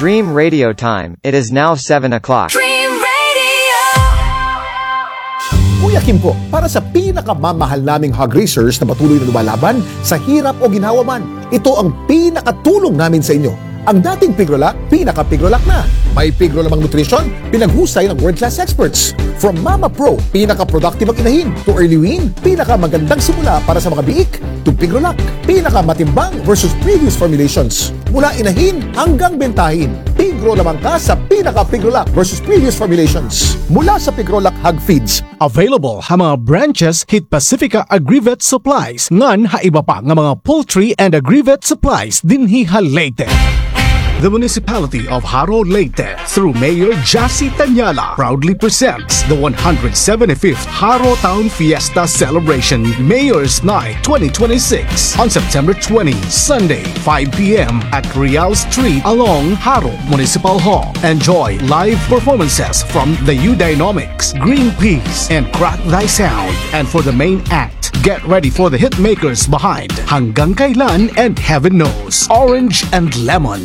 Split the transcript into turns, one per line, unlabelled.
Dream Radio time. It is now 7 o'clock.
Dream Radio!
Kuya Kim po, para sa pinakamamahal naming hog racers na patuloy na lumalaban sa hirap o ginhawa man, ito ang pinakatulong namin sa inyo. Ang dating Pigrolac, pinaka-Pigrolac na. May Pigro-lamang nutrition, pinaghusay ng world-class experts. From Mama Pro, pinaka-productive ang inahin, to Early Wean, pinaka-magandang simula para sa mga biik, to Pigrolac, pinaka-matimbang versus previous formulations. Mula inahin hanggang bentahin, Pigro-lamang ka sa pinaka-Pigrolac versus previous formulations. Mula sa Pigrolac Hog Feeds,
available ha mga branches Hit Pacifica Agrivet Supplies ngan haiba pa nga mga poultry and agrivet supplies dinhi Leyte. The Municipality of Haro Leyte, through Mayor Jassy Tanyala, proudly presents the 175th Haro Town Fiesta Celebration Mayor's Night 2026 on September 20, Sunday, 5 p.m. at Real Street along Haro Municipal Hall. Enjoy live performances from the U-Dynamics, Greenpeace, and Crack Thy Sound. And for the main act, get ready for the hit makers behind Hanggang Kailan and Heaven Knows, Orange and Lemon.